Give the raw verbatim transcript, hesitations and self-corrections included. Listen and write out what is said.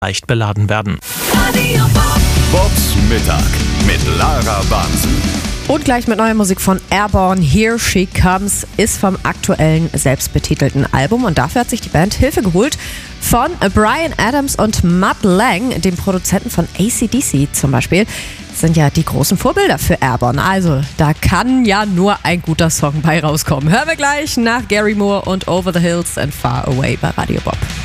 leicht beladen werden. Radio Bob. Bobs Mittag mit Lara Bansen. Und gleich mit neuer Musik von Airborne, Here She Comes, ist vom aktuellen selbstbetitelten Album. Und dafür hat sich die Band Hilfe geholt von Bryan Adams und Mutt Lange, dem Produzenten von A C D C zum Beispiel. Das sind ja die großen Vorbilder für Airborne. Also da kann ja nur ein guter Song bei rauskommen. Hören wir gleich nach Gary Moore und Over the Hills and Far Away bei Radio Bob.